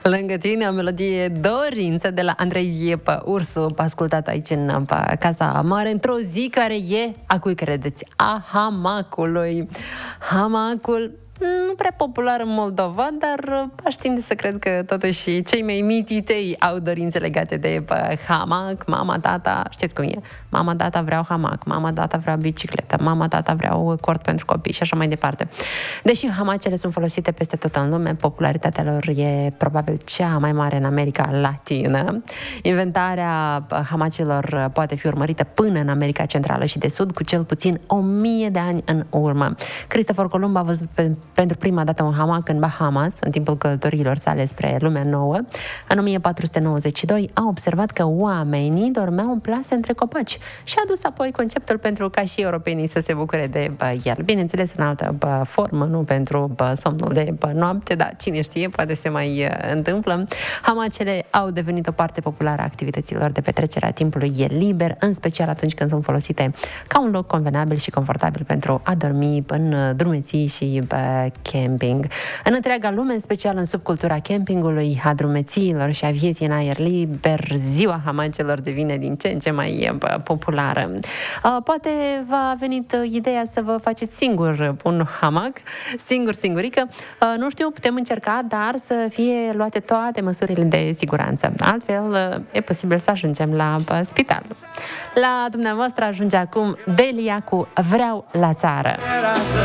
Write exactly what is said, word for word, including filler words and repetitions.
Lângă tine o melodie Dorință de la Andrei Ursu, ascultat aici în Casa Mare, într-o zi care e, a cui credeți? A hamacului. Hamacul nu prea popular în Moldova, dar aș tinde să cred că totuși cei mai mititei au dorințe legate de hamac, mama, tata, știți cum e? Mama, tata vreau hamac, mama, tata vreau bicicletă, mama, tata vreau cort pentru copii și așa mai departe. Deși hamacele sunt folosite peste tot în lume, popularitatea lor e probabil cea mai mare în America Latină. Inventarea hamacelor poate fi urmărită până în America Centrală și de Sud, cu cel puțin o mie de ani în urmă. Cristofor Columb a văzut pe pentru prima dată un hamac în Bahamas, în timpul călătoriilor sale spre lumea nouă. În o mie patru sute nouăzeci și doi a observat că oamenii dormeau în plase între copaci și a adus apoi conceptul pentru ca și europenii să se bucure de bă, el. Bineînțeles, în altă bă, formă, nu pentru bă, somnul de bă, noapte, dar cine știe, poate se mai uh, întâmplă. Hamacele au devenit o parte populară a activităților de petrecere a timpului e liber, în special atunci când sunt folosite ca un loc convenabil și confortabil pentru a dormi în drumeții și bă, camping. În întreaga lume, în special în subcultura campingului, a drumețiilor și a vieții în aer liber, ziua hamacelor devine din ce în ce mai populară. Poate v-a venit ideea să vă faceți singur un hamac, singur, singurică. Nu știu, putem încerca, dar să fie luate toate măsurile de siguranță. Altfel, e posibil să ajungem la spital. La dumneavoastră ajunge acum Delia cu Vreau la țară.